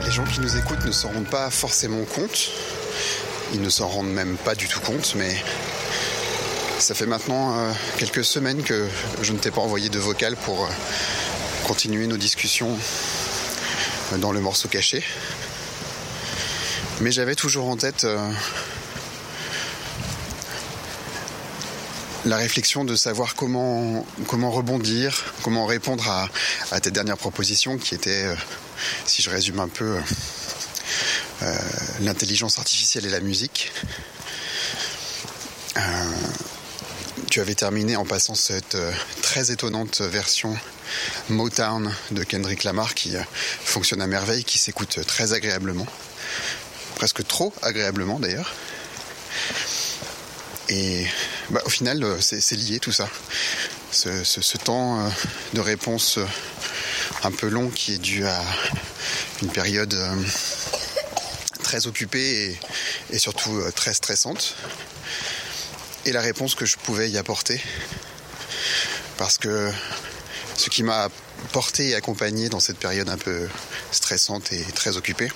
Les gens qui nous écoutent ne s'en rendent pas forcément compte. Ils ne s'en rendent même pas du tout compte, mais ça fait maintenant quelques semaines que je ne t'ai pas envoyé de vocal pour continuer nos discussions dans le morceau caché. Mais j'avais toujours en tête la réflexion de savoir comment rebondir, comment répondre à tes dernières propositions qui étaient, si je résume un peu, l'intelligence artificielle et la musique. Tu avais terminé en passant cette très étonnante version Motown de Kendrick Lamar qui fonctionne à merveille, qui s'écoute très agréablement, presque trop agréablement d'ailleurs. Et au final, c'est lié tout ça. Ce temps de réponse un peu long qui est dû à une période très occupée et surtout très stressante. Et la réponse que je pouvais y apporter. Parce que ce qui m'a porté et accompagné dans cette période un peu stressante et très occupée,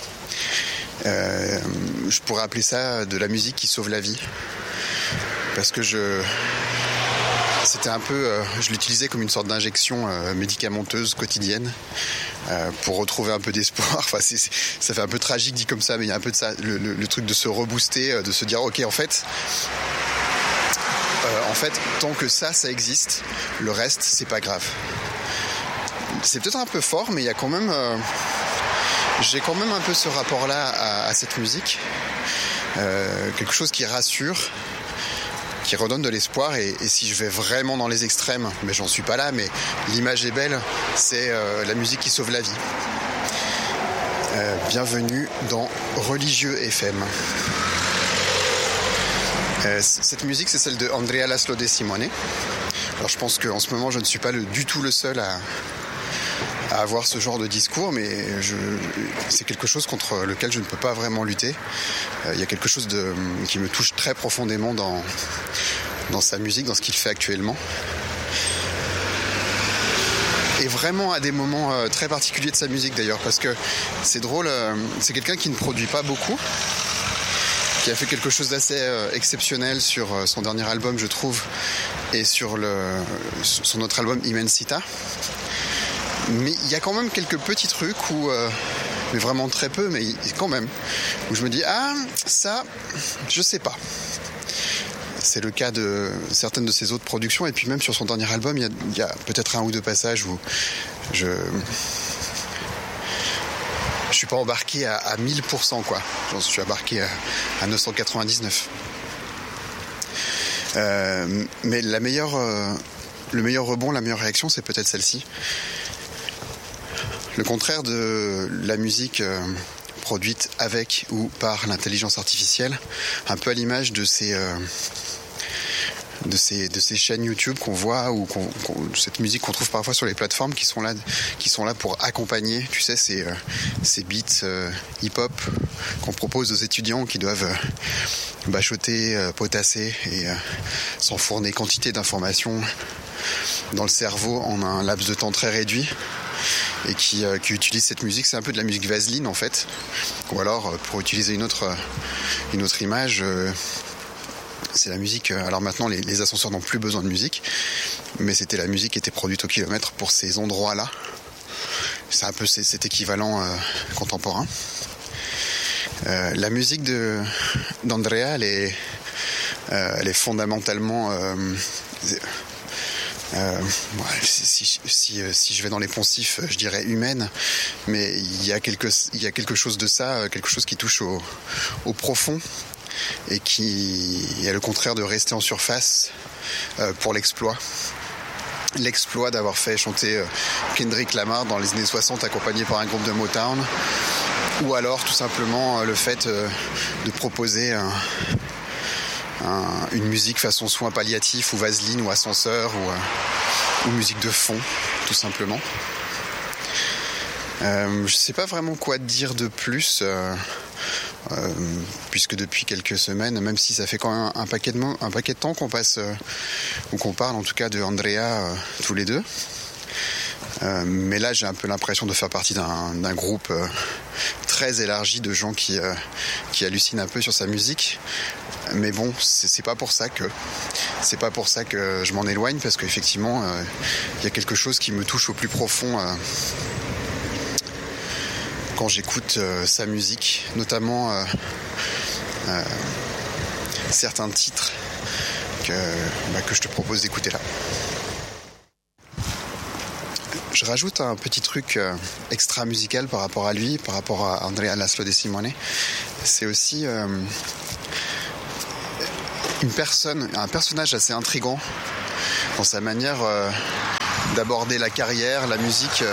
je pourrais appeler ça de la musique qui sauve la vie. Parce que c'était un peu, je l'utilisais comme une sorte d'injection médicamenteuse quotidienne pour retrouver un peu d'espoir. Enfin, ça fait un peu tragique dit comme ça, mais il y a un peu de ça, le truc de se rebooster, de se dire ok, en fait, tant que ça existe, le reste, c'est pas grave. C'est peut-être un peu fort, mais il y a quand même, j'ai quand même un peu ce rapport-là à cette musique, quelque chose qui rassure, qui redonne de l'espoir. Et si je vais vraiment dans les extrêmes, mais j'en suis pas là, mais l'image est belle, c'est la musique qui sauve la vie. Bienvenue dans Religieux FM. Cette musique, c'est celle de Andrea Laszlo De Simone. Alors je pense qu'en ce moment, je ne suis pas du tout le seul à avoir ce genre de discours, mais c'est quelque chose contre lequel je ne peux pas vraiment lutter. Il y a quelque chose qui me touche très profondément dans sa musique, dans ce qu'il fait actuellement. Et vraiment à des moments très particuliers de sa musique d'ailleurs, parce que c'est drôle, c'est quelqu'un qui ne produit pas beaucoup, qui a fait quelque chose d'assez exceptionnel sur son dernier album, je trouve, et sur son autre album Immensita. Mais il y a quand même quelques petits trucs mais vraiment très peu, mais quand même, où je me dis ça, je sais pas. C'est le cas de certaines de ses autres productions, et puis même sur son dernier album, il y a peut-être un ou deux passages où je suis pas embarqué à 1000%, quoi. J'en suis embarqué à 999. Mais le meilleur rebond, la meilleure réaction, c'est peut-être celle-ci. Le contraire de la musique produite avec ou par l'intelligence artificielle, un peu à l'image de ces chaînes YouTube qu'on voit, ou cette musique qu'on trouve parfois sur les plateformes qui sont là pour accompagner, tu sais, ces beats hip-hop qu'on propose aux étudiants qui doivent bachoter, potasser et s'enfourner quantité d'informations dans le cerveau en un laps de temps très réduit, et qui utilise cette musique. C'est un peu de la musique vaseline en fait, ou alors pour utiliser une autre image, c'est la musique, alors maintenant les ascenseurs n'ont plus besoin de musique, mais c'était la musique qui était produite au kilomètre pour ces endroits-là. C'est un peu cet équivalent contemporain. La musique d'Andrea, elle est fondamentalement si je vais dans les poncifs, je dirais humaine, mais il y a quelque chose de ça, quelque chose qui touche au profond, et qui est le contraire de rester en surface pour l'exploit d'avoir fait chanter Kendrick Lamar dans les années 60 accompagné par un groupe de Motown, ou alors tout simplement le fait de proposer une musique façon soins palliatifs ou vaseline ou ascenseur ou musique de fond, tout simplement. Je sais pas vraiment quoi dire de plus, puisque depuis quelques semaines, même si ça fait quand même un paquet de temps qu'on passe, ou qu'on parle en tout cas de Andrea tous les deux, Mais là, j'ai un peu l'impression de faire partie d'un groupe très élargi de gens qui hallucinent un peu sur sa musique. Mais bon, c'est pas pour ça que je m'en éloigne, parce qu'effectivement, il y a quelque chose qui me touche au plus profond quand j'écoute sa musique, notamment certains titres que je te propose d'écouter là. Je rajoute un petit truc extra musical par rapport à lui, par rapport à Andrea Laszlo De Simone. C'est aussi un personnage assez intriguant dans sa manière d'aborder la carrière, la musique,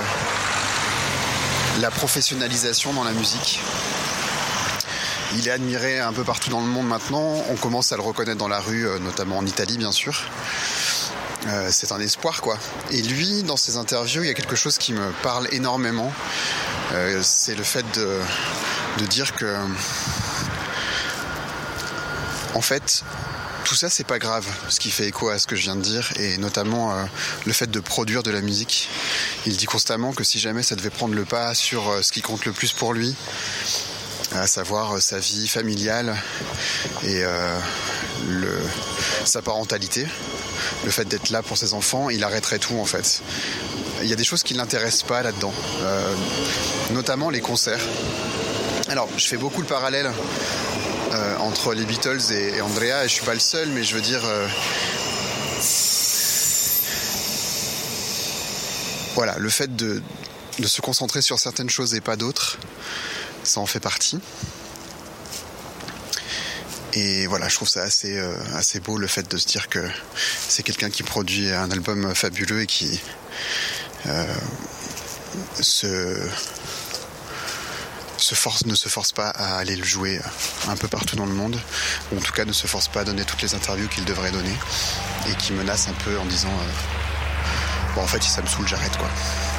la professionnalisation dans la musique. Il est admiré un peu partout dans le monde maintenant. On commence à le reconnaître dans la rue, notamment en Italie, bien sûr. C'est un espoir, quoi. Et lui, dans ses interviews, il y a quelque chose qui me parle énormément. C'est le fait de dire que, en fait, tout ça, c'est pas grave, ce qui fait écho à ce que je viens de dire, et notamment le fait de produire de la musique. Il dit constamment que si jamais ça devait prendre le pas sur ce qui compte le plus pour lui, à savoir sa vie familiale et sa parentalité, le fait d'être là pour ses enfants, il arrêterait tout en fait. Il y a des choses qui ne l'intéressent pas là-dedans, notamment les concerts. Alors, je fais beaucoup le parallèle entre les Beatles et Andrea, et je suis pas le seul, mais je veux dire... voilà, le fait de se concentrer sur certaines choses et pas d'autres, ça en fait partie. Et voilà, je trouve ça assez beau, le fait de se dire que c'est quelqu'un qui produit un album fabuleux et qui ne se force pas à aller le jouer un peu partout dans le monde, ou en tout cas ne se force pas à donner toutes les interviews qu'il devrait donner, et qui menace un peu en disant bon, en fait, si ça me saoule, j'arrête, quoi.